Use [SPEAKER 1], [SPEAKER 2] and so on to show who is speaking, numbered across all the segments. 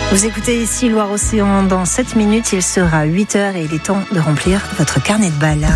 [SPEAKER 1] Vous écoutez ici Loire-Océan. Dans 7 minutes, il sera 8h et il est temps de remplir votre carnet de balles.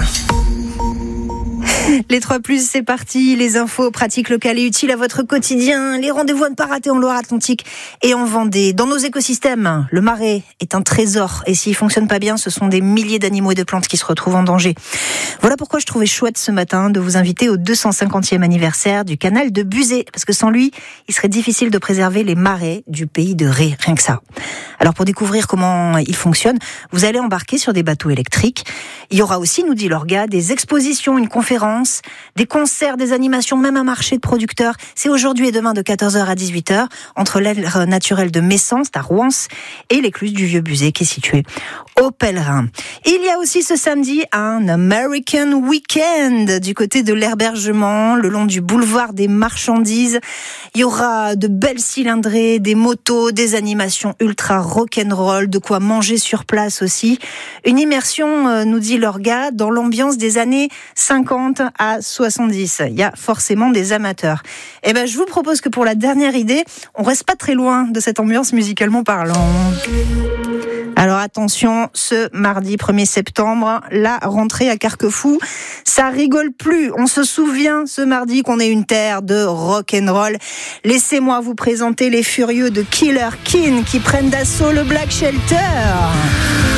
[SPEAKER 1] Les 3+, c'est parti. Les infos pratiques locales et utiles à votre quotidien. Les rendez-vous à ne pas rater en Loire-Atlantique et en Vendée. Dans nos écosystèmes, le marais est un trésor. Et s'il fonctionne pas bien, ce sont des milliers d'animaux et de plantes qui se retrouvent en danger. Voilà pourquoi je trouvais chouette ce matin de vous inviter au 250e anniversaire du canal de Buzet. Parce que sans lui, il serait difficile de préserver les marais du pays de Ré. Rien que ça. Alors pour découvrir comment il fonctionne, vous allez embarquer sur des bateaux électriques. Il y aura aussi, nous dit l'Orga, des expositions, une conférence, des concerts, des animations, même un marché de producteurs. C'est aujourd'hui et demain de 14h à 18h entre l'aire naturelle de Messens, à Rouens, et l'écluse du Vieux-Buzet qui est située au Pèlerin. Il y a aussi ce samedi un American Weekend du côté de l'Herbergement, le long du boulevard des Marchandises. Il y aura de belles cylindrées, des motos, des animations ultra rock'n'roll, de quoi manger sur place aussi. Une immersion, nous dit l'Orga, dans l'ambiance des années 50 à 70. Il y a forcément des amateurs. Et ben, je vous propose que pour la dernière idée, on reste pas très loin de cette ambiance musicalement parlant. Alors attention, ce mardi 1er septembre, la rentrée à Carquefou, ça rigole plus. On se souvient ce mardi qu'on est une terre de rock'n'roll. Laissez-moi vous présenter les furieux de Killer Kin qui prennent d'assaut le Black Shelter.